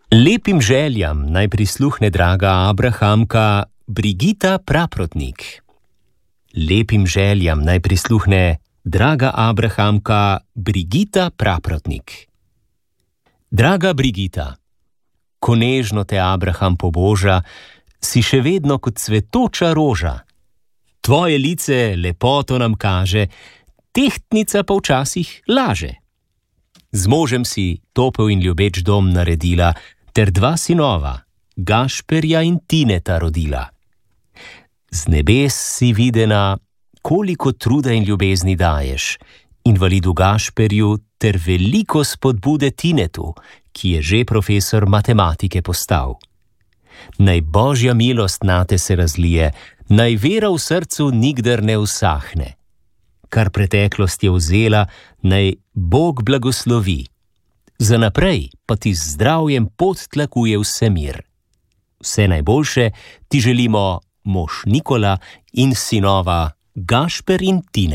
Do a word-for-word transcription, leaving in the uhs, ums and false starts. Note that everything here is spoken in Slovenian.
Lepim željam naj prisluhne draga Abrahamka Brigita Praprotnik. Lepim željam naj prisluhne draga Abrahamka Brigita Praprotnik. Draga Brigita, ko nežno te Abraham poboža, si še vedno kot cvetoča roža. Tvoje lice lepoto nam kaže, tehtnica pa včasih laže. Z možem si topel in ljubeč dom naredila, ter dva sinova, Gašperja in Tineta rodila. Z nebes si videna, koliko truda in ljubezni daješ, invalidu Gašperju ter veliko spodbude Tinetu, ki je že profesor matematike postal. Naj Božja milost nate se razlije, naj vera v srcu nikdar ne usahne. Kar preteklost je vzela, naj Bog blagoslovi. Za naprej pa ti z zdravjem pot tlakuje vse mir. Vse najboljše ti želimo mož Nikola in sinova Gašper in Tine.